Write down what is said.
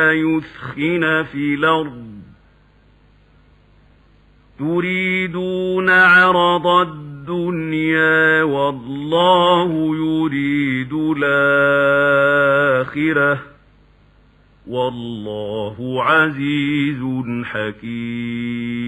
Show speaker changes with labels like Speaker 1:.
Speaker 1: يثخن في الأرض تريدون عرض الدنيا والله يريد الآخرة والله عزيز حكيم.